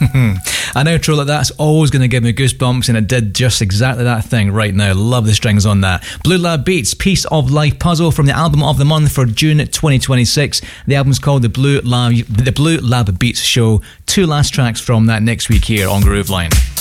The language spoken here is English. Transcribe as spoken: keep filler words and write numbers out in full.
An outro like that's always going to give me goosebumps, and it did just exactly that thing right now. Love the strings on that. Blue Lab Beats, Piece of Life Puzzle, from the album of the month for June twenty twenty-six. The album's called The Blue Lab, the Blue Lab Beats Show. Two last tracks from that next week here on Grooveline.